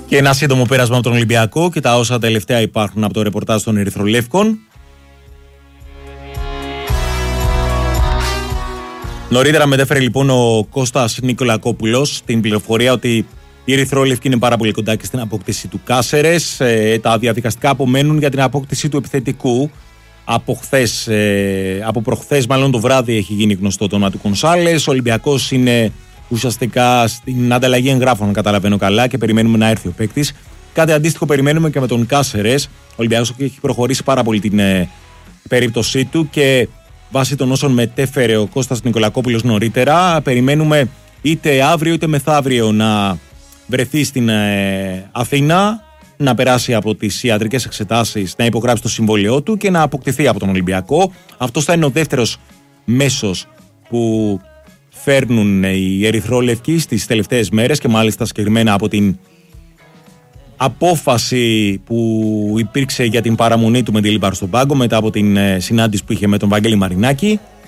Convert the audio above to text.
Και ένα σύντομο πέρασμα από τον Ολυμπιακό και τα όσα τελευταία υπάρχουν από το ρεπορτάζ των Ερυθρολεύκων. Νωρίτερα μετέφερε λοιπόν ο Κώστας Νικολακόπουλος την πληροφορία ότι η Ερυθρόλευκη είναι πάρα πολύ κοντά και στην απόκτηση του Κάσερες. Τα διαδικαστικά απομένουν για την απόκτηση του επιθετικού. Από προχθές, μάλλον το βράδυ, έχει γίνει γνωστό το όνομα του Κονσάλες. Ο Ολυμπιακός είναι ουσιαστικά στην ανταλλαγή εγγράφων, αν καταλαβαίνω καλά, και περιμένουμε να έρθει ο παίκτης. Κάτι αντίστοιχο περιμένουμε και με τον Κάσερες. Ο Ολυμπιακός έχει προχωρήσει πάρα πολύ την περίπτωσή του και βάσει των όσων μετέφερε ο Κώστας Νικολακόπουλος νωρίτερα, περιμένουμε είτε αύριο είτε μεθαύριο να βρεθεί στην Αθήνα, να περάσει από τις ιατρικές εξετάσεις, να υπογράψει το συμβόλαιό του και να αποκτηθεί από τον Ολυμπιακό. αυτός θα είναι ο δεύτερος μέσος που φέρνουν οι Ερυθρόλευκοι στις τελευταίες μέρες και μάλιστα συγκεκριμένα από την απόφαση που υπήρξε για την παραμονή του με τη Λίμπαρ στον πάγκο μετά από την συνάντηση που είχε με τον Βαγγέλη Μαρινάκη.